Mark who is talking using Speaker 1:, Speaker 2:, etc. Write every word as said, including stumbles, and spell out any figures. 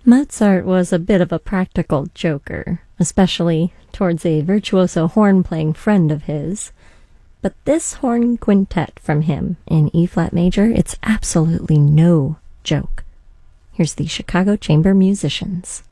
Speaker 1: Mozart was a bit of a practical joker, especially towards a virtuoso horn-playing friend of his. But this horn quintet from him in E-flat major, it's absolutely no joke. Here's the Chicago Chamber Musicians.